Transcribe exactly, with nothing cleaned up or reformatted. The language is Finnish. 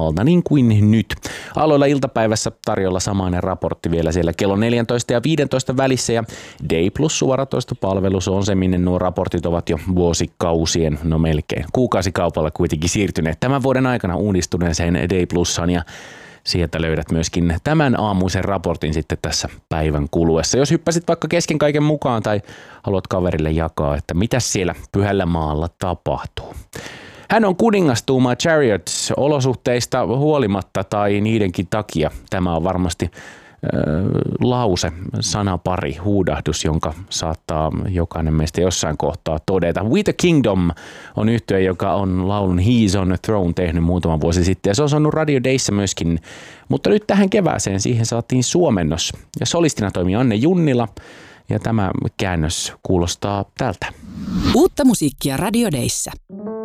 aamualta niin kuin nyt. Aloilla iltapäivässä tarjolla samainen raportti vielä siellä kello neljätoista ja viisitoista välissä ja Day Plus suoratoistopalvelu, se on se, minne nuo raportit ovat jo vuosikausien, no melkein kuukausikaupalla kuitenkin siirtyneet tämän vuoden aikana uudistuneeseen Day Plussaan ja sieltä löydät myöskin tämän aamuisen raportin sitten tässä päivän kuluessa. Jos hyppäsit vaikka kesken kaiken mukaan tai haluat kaverille jakaa, että mitä siellä Pyhällä maalla tapahtuu. Hän on kuningastuuma Chariots olosuhteista huolimatta tai niidenkin takia. Tämä on varmasti äh, lause, sanapari, huudahdus, jonka saattaa jokainen meistä jossain kohtaa todeta. We the Kingdom on yhtye, joka on laulun He's on the Throne tehnyt muutama vuosi sitten ja se on saanut Radio Dayssä myöskin. Mutta nyt tähän kevääseen siihen saatiin suomennos ja solistina toimii Anne Junnila ja tämä käännös kuulostaa tältä. Uutta musiikkia Radio Dayssä.